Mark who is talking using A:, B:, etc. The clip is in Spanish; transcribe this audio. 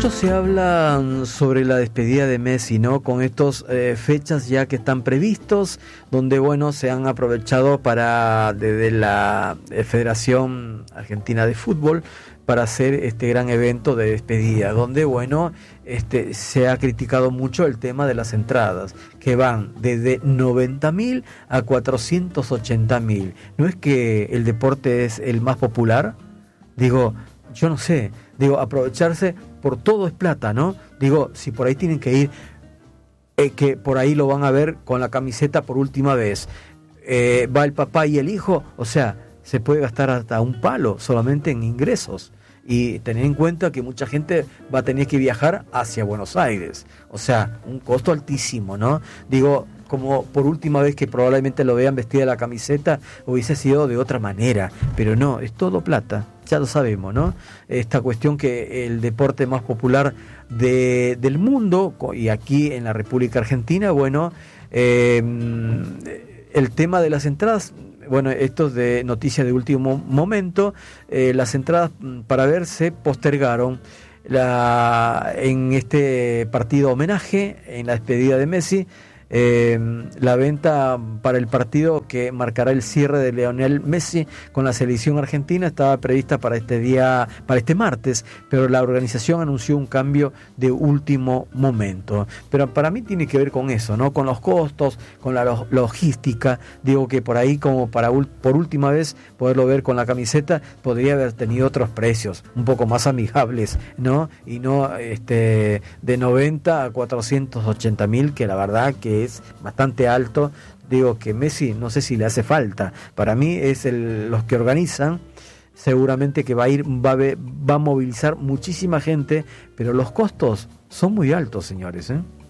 A: Mucho se habla sobre la despedida de Messi, ¿no? Con estos fechas ya que están previstos, donde, bueno, se han aprovechado desde la Federación Argentina de Fútbol para hacer este gran evento de despedida, donde, bueno, se ha criticado mucho el tema de las entradas, que van desde 90.000 a 480.000. ¿No es que el deporte es el más popular? Digo, yo no sé, aprovecharse por todo es plata, ¿no? Digo, si por ahí tienen que ir, que por ahí lo van a ver con la camiseta por última vez, va el papá y el hijo, o sea, se puede gastar hasta un palo solamente en ingresos. Y tener en cuenta que mucha gente va a tener que viajar hacia Buenos Aires, o sea, un costo altísimo, ¿no? Digo, como por última vez que probablemente lo vean vestida de la camiseta, hubiese sido de otra manera, pero no, es todo plata, ya lo sabemos, ¿no? Esta cuestión que el deporte más popular del mundo, y aquí en la República Argentina, bueno, el tema de las entradas, bueno, esto es de noticia de último momento, las entradas para ver se postergaron en este partido homenaje, en la despedida de Messi. La venta para el partido que marcará el cierre de Lionel Messi con la selección argentina estaba prevista para este martes, pero la organización anunció un cambio de último momento. Pero para mí tiene que ver con eso, ¿no? Con los costos, con la logística. Digo que por ahí, como por última vez poderlo ver con la camiseta, podría haber tenido otros precios un poco más amigables, ¿no? Y no de 90 a 480.000, que la verdad que es bastante alto. Digo que Messi no sé si le hace falta. Para mí es los que organizan, seguramente que va a movilizar muchísima gente, pero los costos son muy altos, señores, ¿eh?